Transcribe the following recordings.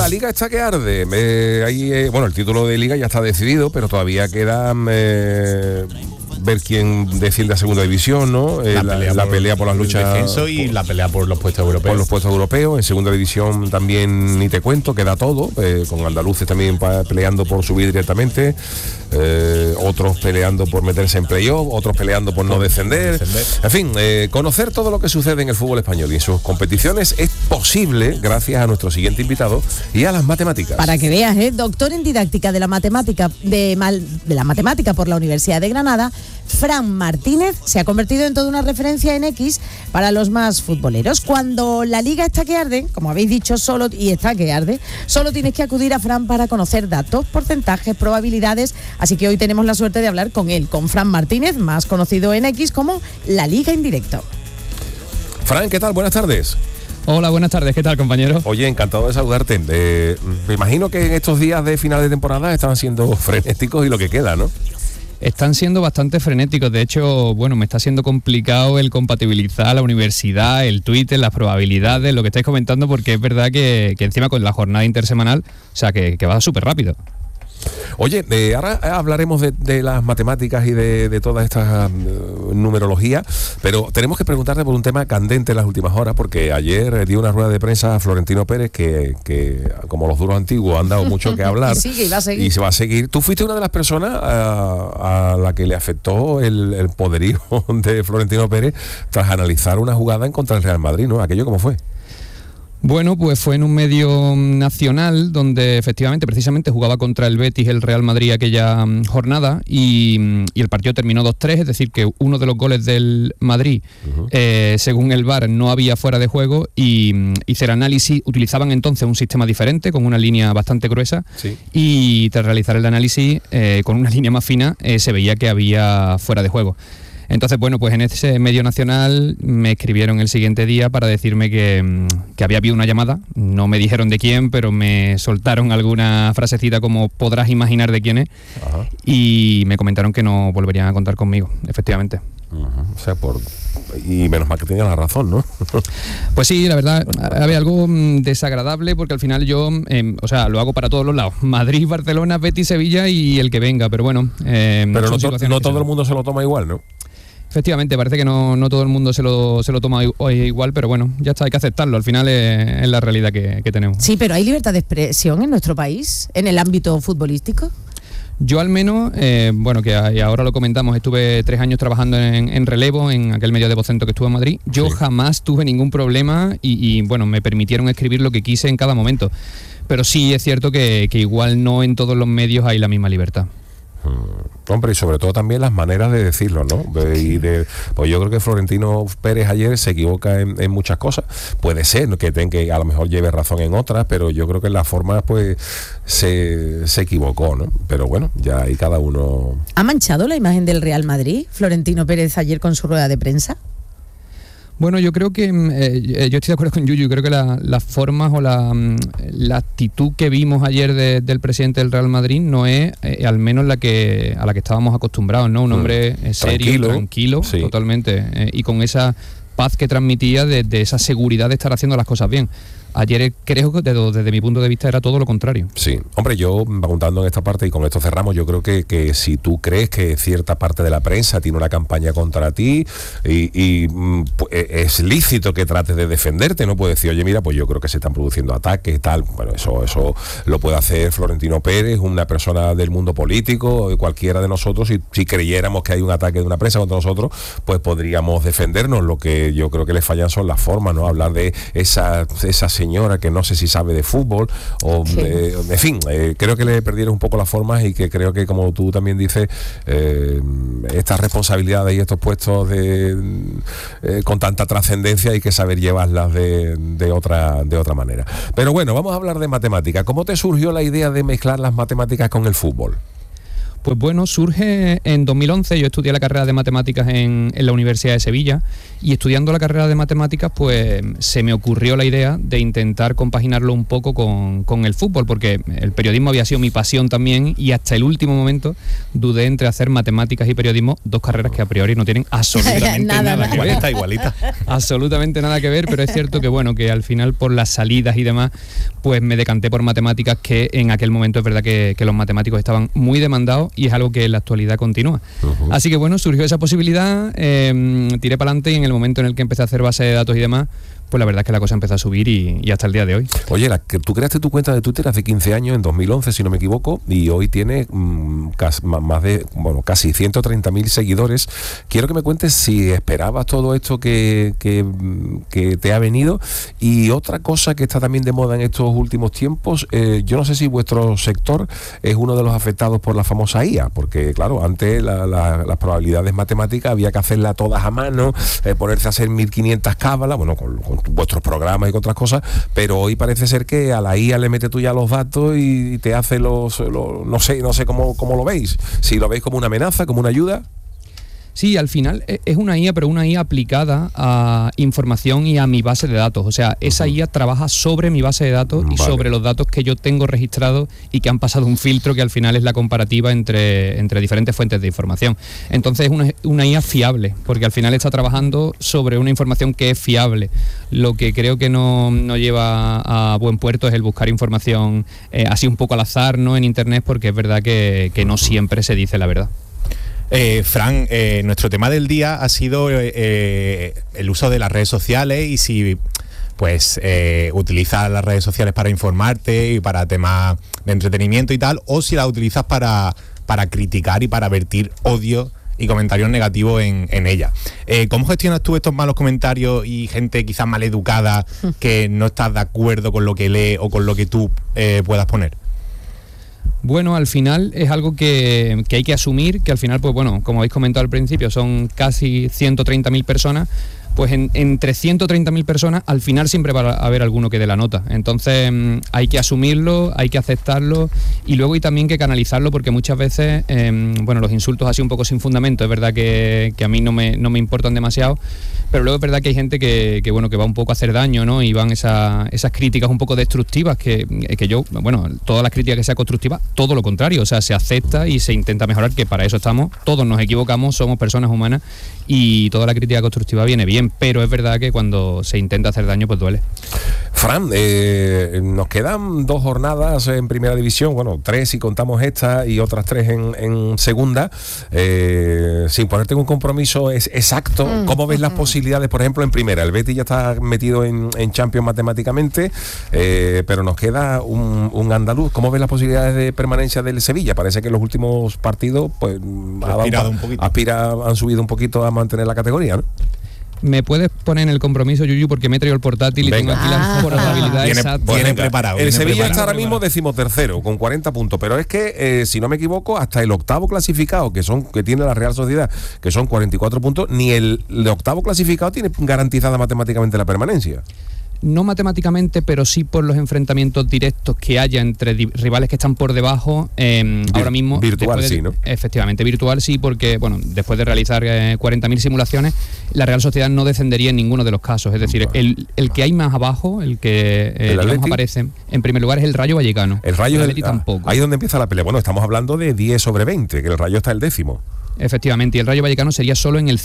la Liga está que arde. El título de Liga ya está decidido, pero todavía queda ver quién desciende a segunda división, ¿no? La pelea por las luchas, descenso y la pelea por los puestos europeos. Por los puestos europeos. En segunda división también ni te cuento, queda todo, con andaluces también peleando por subir directamente, otros peleando por meterse en playoff, otros peleando por no descender. En fin, conocer todo lo que sucede en el fútbol español y en sus competiciones es posible gracias a nuestro siguiente invitado y a las matemáticas. Para que veas, doctor en didáctica de la matemática de la matemática por la Universidad de Granada, Fran Martínez se ha convertido en toda una referencia en X para los más futboleros. Cuando la Liga está que arde, como habéis dicho, solo tienes que acudir a Fran para conocer datos, porcentajes, probabilidades. Así que hoy tenemos la suerte de hablar con él, con Fran Martínez, más conocido en X como La Liga en Directo. Fran, ¿qué tal? Buenas tardes. Hola, buenas tardes. ¿Qué tal, compañero? Oye, encantado de saludarte. Me imagino que en estos días de final de temporada están siendo frenéticos y lo que queda, ¿no? Están siendo bastante frenéticos. De hecho, me está siendo complicado el compatibilizar la universidad, el Twitter, las probabilidades, lo que estáis comentando, porque es verdad que encima con la jornada intersemanal, o sea, que va súper rápido. Oye, ahora hablaremos de las matemáticas y de toda esta numerología, pero tenemos que preguntarte por un tema candente en las últimas horas, porque ayer dio una rueda de prensa a Florentino Pérez que como los duros antiguos han dado mucho que hablar. Y se va a seguir. Tú fuiste una de las personas a la que le afectó el poderío de Florentino Pérez tras analizar una jugada en contra del Real Madrid, ¿no? ¿Aquello cómo fue? Bueno, pues fue en un medio nacional donde efectivamente precisamente jugaba contra el Betis el Real Madrid aquella jornada y el partido terminó 2-3, es decir que uno de los goles del Madrid, según el VAR, no había fuera de juego y hice el análisis. Utilizaban entonces un sistema diferente con una línea bastante gruesa, sí. Y tras realizar el análisis con una línea más fina se veía que había fuera de juego. Entonces, pues en ese medio nacional me escribieron el siguiente día para decirme que había habido una llamada. No me dijeron de quién, pero me soltaron alguna frasecita como podrás imaginar de quién es. Ajá. Y me comentaron que no volverían a contar conmigo, efectivamente. O sea, y menos mal que tenía la razón, ¿no? Pues sí, la verdad, había algo desagradable porque al final yo, lo hago para todos los lados. Madrid, Barcelona, Betis, Sevilla y el que venga, pero bueno. Pero no todo el mundo se lo toma igual, ¿no? Efectivamente, parece que no todo el mundo se lo toma igual, pero bueno, ya está, hay que aceptarlo, al final es la realidad que tenemos. Sí, pero ¿hay libertad de expresión en nuestro país, en el ámbito futbolístico? Yo al menos, que ahora lo comentamos, estuve 3 años trabajando en relevo, en aquel medio de Vocento que estuve en Madrid. Yo jamás tuve ningún problema y me permitieron escribir lo que quise en cada momento. Pero sí es cierto que igual no en todos los medios hay la misma libertad. Hombre, y sobre todo también las maneras de decirlo, ¿no? Pues yo creo que Florentino Pérez ayer se equivoca en muchas cosas. Puede ser que a lo mejor lleve razón en otras, pero yo creo que en las formas pues se equivocó, ¿no? Pero bueno, ya ahí cada uno... ¿Ha manchado la imagen del Real Madrid, Florentino Pérez, ayer con su rueda de prensa? Bueno, yo creo que yo estoy de acuerdo con Yuyu. Creo que las formas o la actitud que vimos ayer del presidente del Real Madrid no es al menos a la que estábamos acostumbrados, ¿no? Un hombre serio, tranquilo, sí. Totalmente, y con esa paz que transmitía de esa seguridad de estar haciendo las cosas bien. Ayer creo que desde mi punto de vista era todo lo contrario. Sí, hombre, yo preguntando en esta parte y con esto cerramos, yo creo que si tú crees que cierta parte de la prensa tiene una campaña contra ti y es lícito que trates de defenderte, no puedes decir, oye, mira, pues yo creo que se están produciendo ataques, tal. Bueno, eso lo puede hacer Florentino Pérez, una persona del mundo político, cualquiera de nosotros. Si creyéramos que hay un ataque de una prensa contra nosotros, pues podríamos defendernos. Lo que yo creo que le fallan son las formas, ¿no? Hablar de esa señora que no sé si sabe de fútbol o sí. En fin, creo que le perdieron un poco las formas y que creo que, como tú también dices, estas responsabilidades y estos puestos con tanta trascendencia hay que saber llevarlas de otra manera. Pero bueno, vamos a hablar de matemáticas. ¿Cómo te surgió la idea de mezclar las matemáticas con el fútbol? Pues bueno, surge en 2011, yo estudié la carrera de matemáticas en la Universidad de Sevilla, y estudiando la carrera de matemáticas pues se me ocurrió la idea de intentar compaginarlo un poco con el fútbol, porque el periodismo había sido mi pasión también, y hasta el último momento dudé entre hacer matemáticas y periodismo, dos carreras que a priori no tienen absolutamente nada que ver. Igualita. Absolutamente nada que ver, pero es cierto que bueno, que al final por las salidas y demás, pues me decanté por matemáticas, que en aquel momento es verdad que los matemáticos estaban muy demandados, y es algo que en la actualidad continúa. Así que bueno, surgió esa posibilidad, tiré para adelante, y en el momento en el que empecé a hacer base de datos y demás, pues la verdad es que la cosa empezó a subir y hasta el día de hoy. Oye, tú creaste tu cuenta de Twitter hace 15 años, en 2011, si no me equivoco, y hoy tiene casi 130.000 seguidores. Quiero que me cuentes si esperabas todo esto que te ha venido. Y otra cosa que está también de moda en estos últimos tiempos, yo no sé si vuestro sector es uno de los afectados por la famosa IA, porque claro, antes las probabilidades matemáticas había que hacerlas todas a mano, ponerse a hacer 1500 cábalas, bueno, con vuestros programas y con otras cosas, pero hoy parece ser que a la IA le mete tú ya los datos y te hace no sé cómo lo veis, si lo veis como una amenaza, como una ayuda. Sí, al final es una IA, pero una IA aplicada a información y a mi base de datos. O sea, esa IA trabaja sobre mi base de datos y sobre los datos que yo tengo registrados y que han pasado un filtro que al final es la comparativa entre diferentes fuentes de información. Entonces es una IA fiable, porque al final está trabajando sobre una información que es fiable. Lo que creo que no lleva a buen puerto es el buscar información así un poco al azar, ¿no?, en Internet, porque es verdad que no siempre se dice la verdad. Fran, nuestro tema del día ha sido el uso de las redes sociales, y si pues utilizas las redes sociales para informarte y para temas de entretenimiento y tal, o si las utilizas para criticar y para vertir odio y comentarios negativos en ella. ¿Cómo gestionas tú estos malos comentarios y gente quizás mal educada que no estás de acuerdo con lo que lee o con lo que tú puedas poner? Bueno, al final es algo que hay que asumir, que al final, pues bueno, como habéis comentado al principio, son casi 130.000 personas, pues entre 130.000 personas al final siempre va a haber alguno que dé la nota. Entonces hay que asumirlo, hay que aceptarlo, y luego hay también que canalizarlo, porque muchas veces, bueno, los insultos así un poco sin fundamento, es verdad que a mí no me importan demasiado, pero luego es verdad que hay gente que va un poco a hacer daño, ¿no? Y van esas críticas un poco destructivas, que yo, bueno, todas las críticas que sea constructivas, todo lo contrario, o sea, se acepta y se intenta mejorar, que para eso estamos, todos nos equivocamos, somos personas humanas, y toda la crítica constructiva viene bien, pero es verdad que cuando se intenta hacer daño, pues duele. Fran, nos quedan 2 jornadas en primera división, bueno, 3 si contamos esta y otras 3 en segunda, sin ponerte en un compromiso exacto. ¿Cómo ves las posibilidades, por ejemplo, en primera? El Betis ya está metido en Champions matemáticamente, pero nos queda un andaluz. ¿Cómo ves las posibilidades de permanencia del Sevilla? Parece que en los últimos partidos pues han subido un poquito a mantener la categoría, ¿no? ¿Me puedes poner en el compromiso, Yuyu? Porque me he traído el portátil y tengo aquí las probabilidades exactas. Viene preparado. El Sevilla está ahora mismo 13º con 40 puntos, pero es que, si no me equivoco, hasta el octavo clasificado, que tiene la Real Sociedad, que son 44 puntos, ni el octavo clasificado tiene garantizada matemáticamente la permanencia. No matemáticamente, pero sí por los enfrentamientos directos que haya entre rivales que están por debajo. Ahora mismo virtual sí, ¿no? Efectivamente, virtual sí, porque bueno, después de realizar 40.000 simulaciones, la Real Sociedad no descendería en ninguno de los casos. Es decir, el que hay más abajo, el que digamos, aparece en primer lugar, es el Rayo Vallecano. El Rayo tampoco. Ahí es donde empieza la pelea. Bueno, estamos hablando de 10 sobre 20, que el Rayo está el 10º. Efectivamente, y el Rayo Vallecano sería solo en el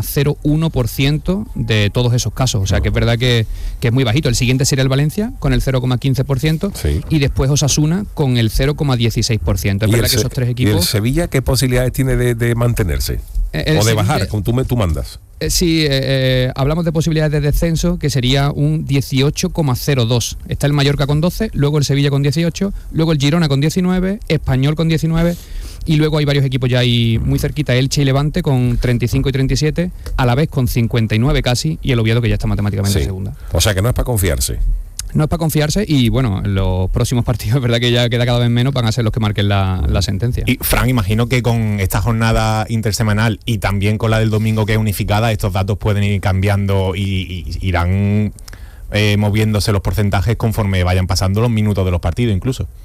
0,01% de todos esos casos. O sea, que es verdad que es muy bajito. El siguiente sería el Valencia, con el 0,15%, sí, y después Osasuna, con el 0,16%. Es verdad que esos tres equipos... ¿Y el Sevilla qué posibilidades tiene de mantenerse? ¿O de bajar, como tú mandas? Sí, hablamos de posibilidades de descenso, que sería un 18,02. Está el Mallorca con 12, luego el Sevilla con 18, luego el Girona con 19, Español con 19... Y luego hay varios equipos ya ahí muy cerquita, Elche y Levante con 35 y 37, Alavés con 59 casi, y el Oviedo que ya está matemáticamente en segunda. O sea que no es para confiarse. No es para confiarse, y bueno, los próximos partidos, es verdad que ya queda cada vez menos, van a ser los que marquen la sentencia. Y Fran, imagino que con esta jornada intersemanal y también con la del domingo que es unificada, estos datos pueden ir cambiando y irán moviéndose los porcentajes conforme vayan pasando los minutos de los partidos incluso.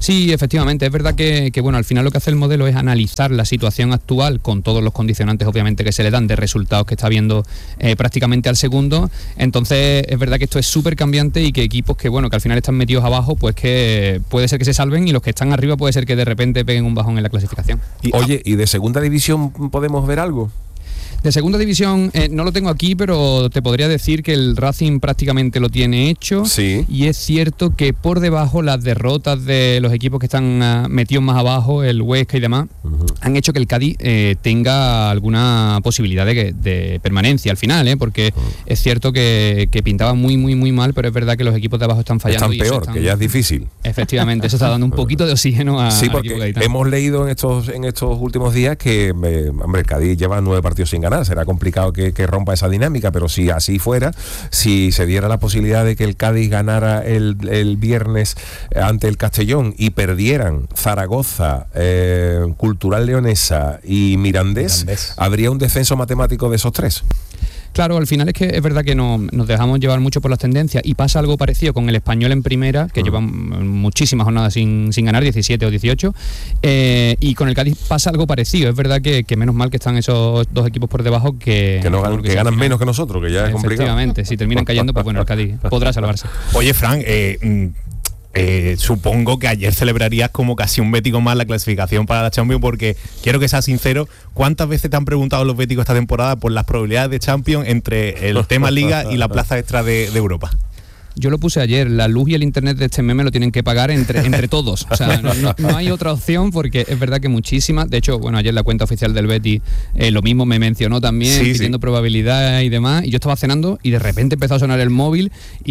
Sí, efectivamente, es verdad que bueno, al final lo que hace el modelo es analizar la situación actual con todos los condicionantes obviamente que se le dan de resultados que está viendo prácticamente al segundo. Entonces es verdad que esto es súper cambiante y que equipos que bueno, que al final están metidos abajo, pues que puede ser que se salven, y los que están arriba puede ser que de repente peguen un bajón en la clasificación. Oye, ¿y de segunda división podemos ver algo? De segunda división no lo tengo aquí, pero te podría decir que el Racing prácticamente lo tiene hecho. Sí. Y es cierto que por debajo las derrotas de los equipos que están metidos más abajo, el Huesca y demás, han hecho que el Cádiz tenga alguna posibilidad de permanencia al final, porque es cierto que pintaba muy, muy, muy mal, pero es verdad que los equipos de abajo están fallando. Están peor, que ya es difícil. Efectivamente, eso está dando un poquito de oxígeno a sí, porque hemos leído en estos últimos días que, hombre, el Cádiz lleva 9 partidos sin ganar. Será complicado que rompa esa dinámica, pero si así fuera, si se diera la posibilidad de que el Cádiz ganara el viernes ante el Castellón y perdieran Zaragoza, Cultural Leonesa y Mirandés, habría un descenso matemático de esos 3. Claro, al final es que es verdad que nos dejamos llevar mucho por las tendencias, y pasa algo parecido con el Español en primera, que lleva muchísimas jornadas sin ganar, 17 o 18, y con el Cádiz pasa algo parecido. Es verdad que menos mal que están esos dos equipos por debajo que ganan menos que nosotros, que ya es complicado. Efectivamente, si terminan cayendo, pues bueno, el Cádiz podrá salvarse. Oye, Fran, supongo que ayer celebrarías como casi un bético más la clasificación para la Champions, porque quiero que seas sincero, ¿cuántas veces te han preguntado los béticos esta temporada por las probabilidades de Champions entre el tema Liga y la plaza extra de Europa? Yo lo puse ayer, la luz y el internet de este meme lo tienen que pagar entre todos. O sea, no hay otra opción, porque es verdad que muchísimas. De hecho, bueno, ayer la cuenta oficial del Betis lo mismo me mencionó también, pidiendo probabilidad y demás. Y yo estaba cenando y de repente empezó a sonar el móvil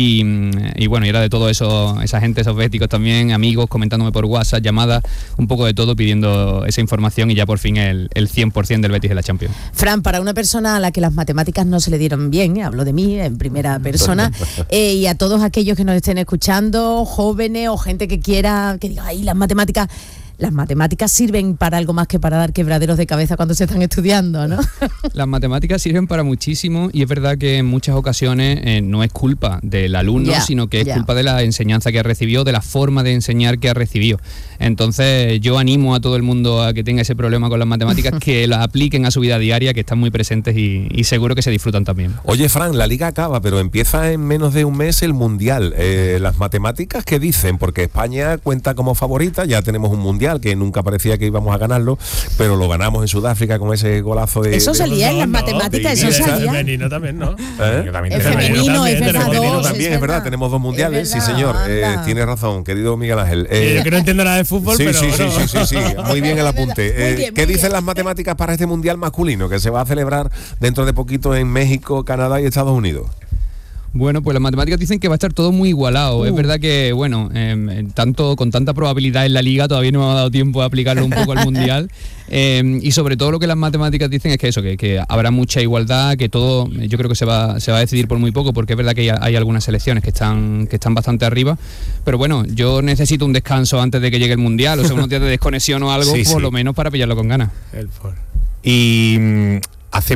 y bueno, y era de todo eso, esa gente, esos béticos también, amigos comentándome por WhatsApp, llamadas, un poco de todo pidiendo esa información, y ya por fin el 100% del Betis de la Champions. Fran, para una persona a la que las matemáticas no se le dieron bien, hablo de mí en primera persona, y a todos aquellos que nos estén escuchando, jóvenes o gente que quiera, que diga, ay, las matemáticas sirven para algo más que para dar quebraderos de cabeza cuando se están estudiando, ¿no? Las matemáticas sirven para muchísimo, y es verdad que en muchas ocasiones no es culpa del alumno, sino que es culpa de la enseñanza que ha recibido, de la forma de enseñar que ha recibido. Entonces yo animo a todo el mundo a que tenga ese problema con las matemáticas, que las apliquen a su vida diaria, que están muy presentes y seguro que se disfrutan también. Oye, Fran, la Liga acaba, pero empieza en menos de un mes el Mundial. Las matemáticas, ¿qué dicen? Porque España cuenta como favorita, ya tenemos un Mundial que nunca parecía que íbamos a ganarlo, pero lo ganamos en Sudáfrica con ese golazo de... Eso salía en las matemáticas, eso salía. El femenino también, ¿no? El femenino, es verdad. También, es verdad, tenemos 2 mundiales, sí señor. Tienes razón, querido Miguel Ángel. Yo que no entiendo nada de fútbol, sí, pero... Sí, muy bien el apunte. ¿Qué dicen las matemáticas para este Mundial masculino, que se va a celebrar dentro de poquito en México, Canadá y Estados Unidos? Bueno, pues las matemáticas dicen que va a estar todo muy igualado. Es verdad que, bueno, con tanta probabilidad en la Liga todavía no me ha dado tiempo de aplicarlo un poco al Mundial. Y sobre todo lo que las matemáticas dicen es que eso, que habrá mucha igualdad, que todo, yo creo que se va a decidir por muy poco, porque es verdad que hay algunas selecciones que están bastante arriba. Pero bueno, yo necesito un descanso antes de que llegue el Mundial, o sea, unos días de desconexión o algo, lo menos para pillarlo con ganas. Y... hace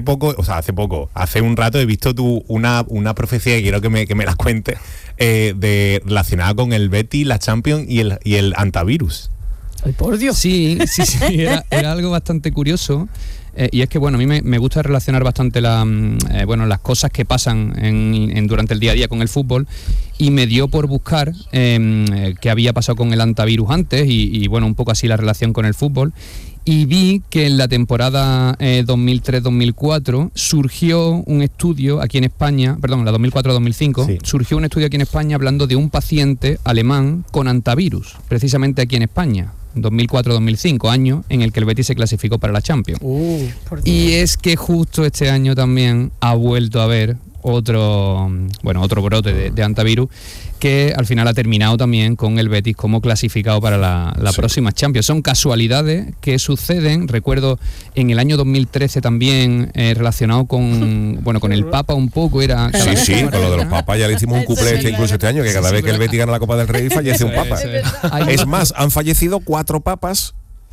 un rato he visto una profecía que quiero que me la cuentes, relacionada con el Betis, la Champions y el antivirus. ¡Ay, por Dios! Sí, era algo bastante curioso. Y es que, bueno, a mí me gusta relacionar bastante las cosas que pasan durante el día a día con el fútbol, y me dio por buscar qué había pasado con el antivirus antes y, bueno, un poco así la relación con el fútbol. Y vi que en la temporada 2003-2004 surgió un estudio aquí en España, perdón, la 2004-2005, surgió un estudio aquí en España hablando de un paciente alemán con antivirus, precisamente aquí en España. 2004-2005, año en el que el Betis se clasificó para la Champions. Y es que justo este año también ha vuelto a haber otro brote de antivirus, que al final ha terminado también con el Betis como clasificado para la próxima Champions. Son casualidades que suceden. Recuerdo en el año 2013 también, relacionado con el Papa un poco, era... Sí, con lo de los papas ya le hicimos un cuplé incluso este año, que cada vez que el Betis gana la Copa del Rey fallece un papa. Es más, han fallecido 4 papas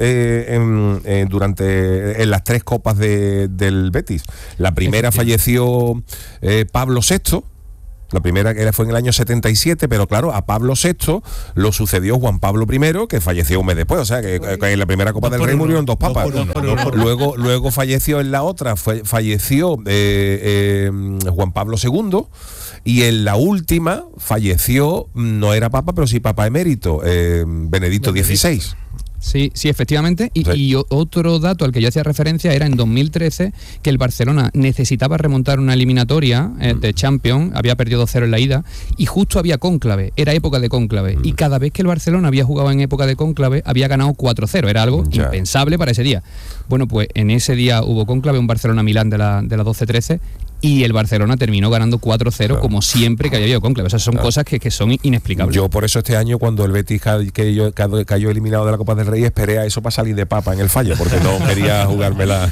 durante las 3 copas del Betis. La primera falleció Pablo VI, La primera fue en el año 77, pero claro, a Pablo VI lo sucedió Juan Pablo I, que falleció un mes después, o sea, que en la primera Copa del Rey murieron dos papas. Luego falleció en la otra, falleció Juan Pablo II, y en la última falleció, no era papa, pero sí papa emérito, Benedicto XVI. Sí, efectivamente. Y otro dato al que yo hacía referencia era en 2013, que el Barcelona necesitaba remontar una eliminatoria de Champions, había perdido 2-0 en la ida, y justo había cónclave, era época de cónclave, y cada vez que el Barcelona había jugado en época de cónclave, había ganado 4-0, era algo impensable para ese día. Bueno, pues en ese día hubo cónclave, un Barcelona-Milán de la 12-13, y el Barcelona terminó ganando 4-0, como siempre que había habido cónclave. O sea, son cosas que son inexplicables. Yo por eso este año, cuando el Betis cayó eliminado de la Copa del Rey, esperé a eso para salir de papa en el fallo, porque no quería jugármela.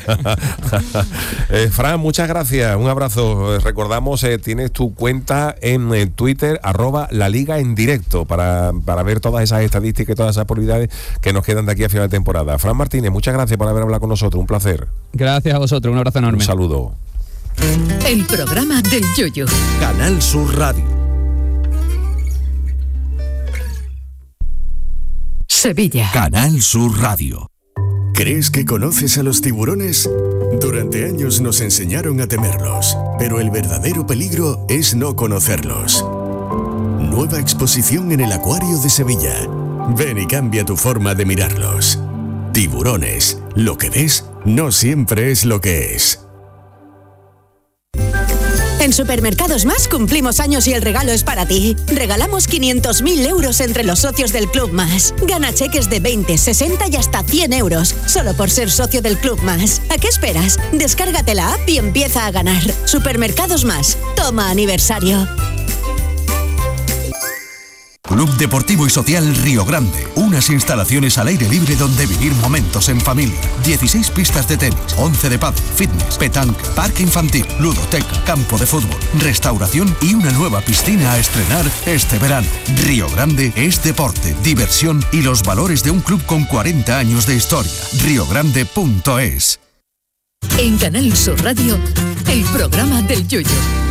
Fran, muchas gracias, un abrazo. Recordamos, tienes tu cuenta en Twitter, @LaLigaEnDirecto, para ver todas esas estadísticas y todas esas probabilidades que nos quedan de aquí a final de temporada. Fran Martínez, muchas gracias por haber hablado con nosotros, un placer. Gracias a vosotros, un abrazo enorme. Un saludo. El programa del Yoyo. Canal Sur Radio. Sevilla. Canal Sur Radio. ¿Crees que conoces a los tiburones? Durante años nos enseñaron a temerlos, pero el verdadero peligro es no conocerlos. Nueva exposición en el Acuario de Sevilla. Ven y cambia tu forma de mirarlos. Tiburones. Lo que ves no siempre es lo que es. En Supermercados Más cumplimos años y el regalo es para ti. Regalamos 500.000 euros entre los socios del Club Más. Gana cheques de 20, 60 y hasta 100 euros, solo por ser socio del Club Más. ¿A qué esperas? Descárgate la app y empieza a ganar. Supermercados Más. Toma aniversario. Club Deportivo y Social Río Grande. Unas instalaciones al aire libre donde vivir momentos en familia. 16 pistas de tenis, 11 de pádel, fitness, petanca, parque infantil, ludoteca, campo de fútbol, restauración y una nueva piscina a estrenar este verano. Río Grande es deporte, diversión y los valores de un club con 40 años de historia. riogrande.es. En Canal Sur Radio, el programa del Yoyo.